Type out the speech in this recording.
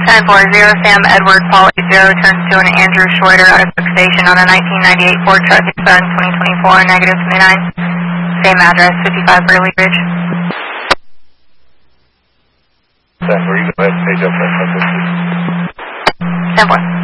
1040 Sam Edward Paul 80 turns to an Andrew Schroeder out of fixation on a 1998 Ford truck expiring 2024 negative 29. Same address, 55 Burley Ridge. 10-4, you go ahead and page up that 10-4.